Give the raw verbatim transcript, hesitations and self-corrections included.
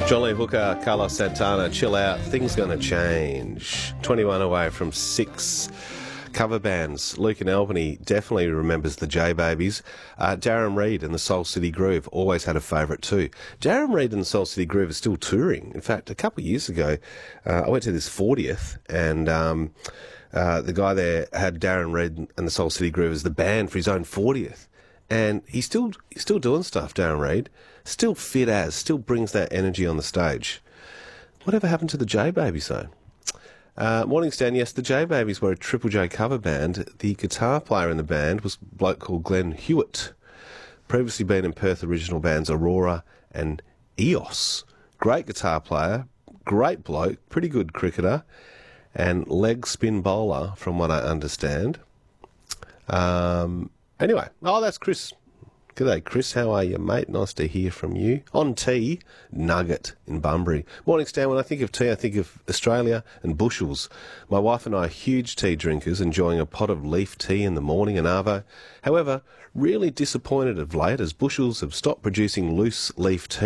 John Lee Hooker, Carlos Santana, Chill Out, Things Gonna Change. twenty-one away from six cover bands. Luke in Albany definitely remembers the J-Babies. Uh, Darren Reed and the Soul City Groove always had a favourite too. Darren Reed and the Soul City Groove are still touring. In fact, a couple of years ago, uh, I went to this fortieth and um, uh, the guy there had Darren Reed and the Soul City Groove as the band for his own fortieth. And he's still he's still doing stuff, Darren Reed. Still fit as, still brings that energy on the stage. Whatever happened to the J-Babies, though? Uh, Morning Stan, yes, the J-Babies were a Triple J cover band. The guitar player in the band was a bloke called Glenn Hewitt. Previously been in Perth original bands Aurora and Eos. Great guitar player, great bloke, pretty good cricketer, and leg spin bowler, from what I understand. Um... Anyway, oh, that's Chris. G'day, Chris. How are you, mate? Nice to hear from you. On tea, Nugget in Bunbury. Morning, Stan. When I think of tea, I think of Australia and bushels. My wife and I are huge tea drinkers, enjoying a pot of leaf tea in the morning and arvo. However, really disappointed of late as bushels have stopped producing loose leaf tea.